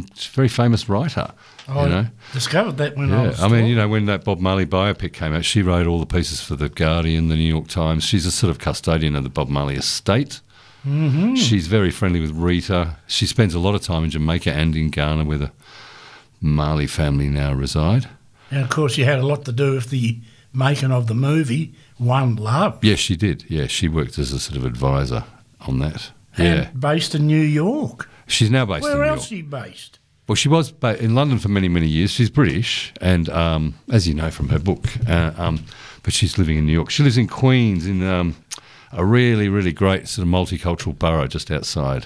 she's a very famous writer. I discovered that when I was when that Bob Marley biopic came out, she wrote all the pieces for The Guardian, The New York Times. She's a sort of custodian of the Bob Marley estate. Mm-hmm. She's very friendly with Rita. She spends a lot of time in Jamaica and in Ghana, where the Marley family now reside. And, of course, you had a lot to do with the making of the movie One Love. Yes, she did. Yeah, she worked as a sort of advisor on that. And based in New York. She's now based in New York. Where else is she based? Well, she was in London for many, many years. She's British, and as you know from her book, but she's living in New York. She lives in Queens, in a really, really great sort of multicultural borough just outside.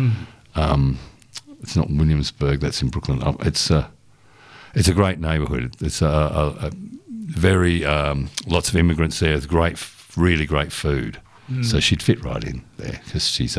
It's not Williamsburg, that's in Brooklyn. It's a great neighbourhood. It's a very lots of immigrants there. It's really great food. So she'd fit right in there because she's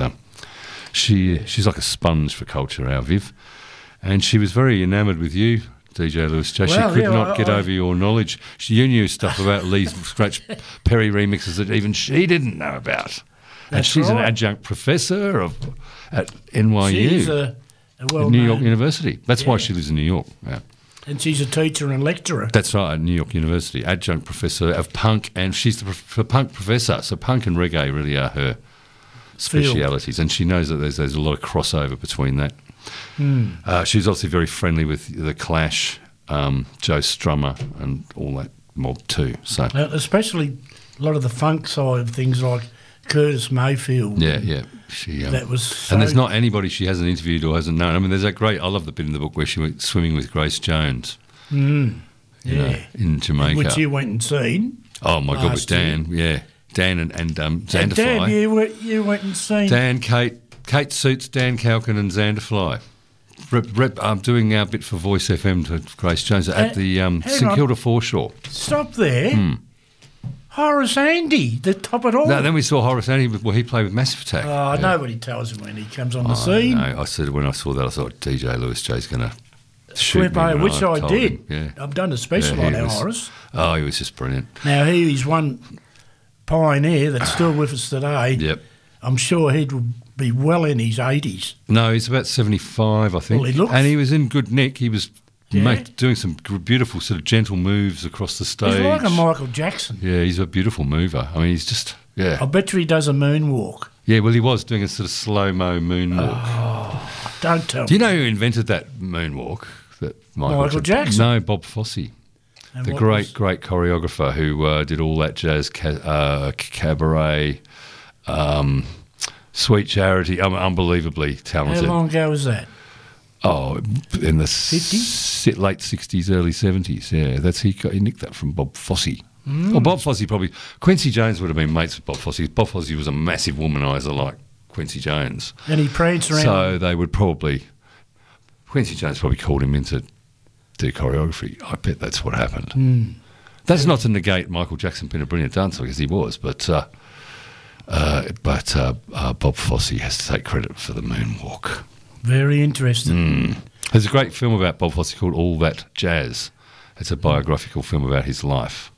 like a sponge for culture, our Viv. And she was very enamoured with you, DJ Lewis J. She could not get over your knowledge. You knew stuff about Lee Scratch Perry remixes that even she didn't know about. And she's an adjunct professor at NYU, she's a New York University. That's why she lives in New York. Yeah. And she's a teacher and lecturer. That's right, at New York University, adjunct professor of punk, and she's the punk professor. So punk and reggae really are her specialities, and she knows that there's a lot of crossover between that. She's obviously very friendly with The Clash, Joe Strummer, and all that mob too. So especially a lot of the funk side of things, like Curtis Mayfield. Yeah. She that was and there's not anybody she hasn't interviewed or hasn't known. I mean, there's that great. I love the bit in the book where she went swimming with Grace Jones. You know, in Jamaica, which you went and seen. Oh my God, with Dan. Yeah, Dan and Xanderfly. Dan, you went and seen. Dan, Kate Suits, Dan Calkin and Xanderfly. I'm doing our bit for Voice FM to Grace Jones at the St Kilda foreshore. Stop there. Horace Andy, the top of it all. No, then we saw Horace Andy. Well, he played with Massive Attack. Oh, nobody tells him when he comes on the scene. No, I said when I saw that, I thought DJ Lewis J's going to shoot me. Which I did. Yeah. I've done a special on our Horace. Oh, he was just brilliant. Now, he's one pioneer that's still with us today. Yep. I'm sure he'd be well in his 80s. No, he's about 75, I think. Well, and he was in good nick. He was doing some beautiful sort of gentle moves across the stage. He's like a Michael Jackson. Yeah, he's a beautiful mover. I mean, he's just, I bet you he does a moonwalk. Yeah, well, he was doing a sort of slow-mo moonwalk. Oh, don't tell me. Do you know who invented that moonwalk? That Michael Jackson? No, Bob Fosse. The great choreographer who did all that jazz, cabaret, Sweet Charity, unbelievably talented. How long ago was that? Oh, in the 50s? Late 60s, early 70s, yeah. He nicked that from Bob Fosse. Well, Bob Fosse probably... Quincy Jones would have been mates with Bob Fosse. Bob Fosse was a massive womaniser like Quincy Jones. And he pranced around. So they would probably... Quincy Jones probably called him in to do choreography. I bet that's what happened. That's not to negate Michael Jackson being a brilliant dancer, because he was, but Bob Fosse has to take credit for the moonwalk. Very interesting. There's a great film about Bob Fosse called All That Jazz. It's a biographical film about his life.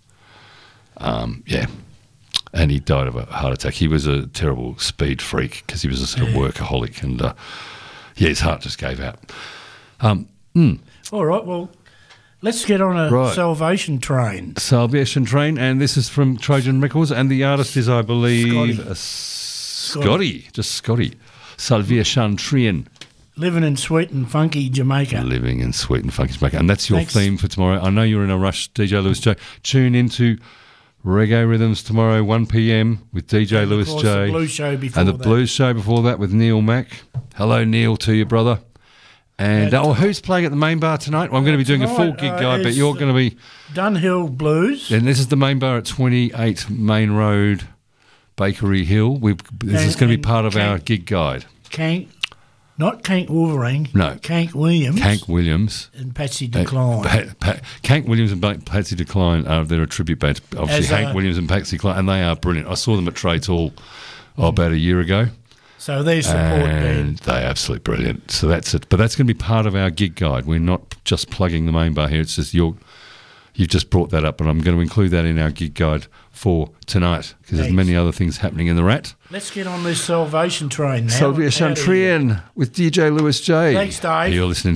And he died of a heart attack. He was a terrible speed freak because he was a sort of workaholic, and his heart just gave out. All right, well, let's get on a Salvation Train. Salvation Train, and this is from Trojan Records, and the artist is, I believe, Scotty. Just Scotty. Salvation Train. Living in sweet and funky Jamaica. Living in sweet and funky Jamaica. And that's your theme for tomorrow. I know you're in a rush, DJ Lewis J. Tune into Reggae Rhythms tomorrow, 1 p.m. with DJ Lewis J. The Blues Show before and the Blues Show before that with Neil Mack. Hello, Neil, to you, brother. And who's playing at the main bar tonight? Well, I'm going to be doing a full gig guide, but you're going to be... Dunhill Blues. And this is the main bar at 28 Main Road, Bakery Hill. This is going to be part of our gig guide. Not Cank Wolverine. No. Cank Williams. Cank Williams. And Patsy Decline. Cank Williams and Patsy Decline, they're a tribute band. Obviously, Hank Williams and Patsy Decline, and they are brilliant. I saw them at Trades Hall about a year ago. So they're support band. And they're absolutely brilliant. So that's it. But that's going to be part of our gig guide. We're not just plugging the main bar here. It's just you've just brought that up, and I'm going to include that in our gig guide for tonight, because there's many other things happening in the Rat. Let's get on this Salvation Train now. Salvation Train with DJ Lewis J. Thanks, Dave. You're listening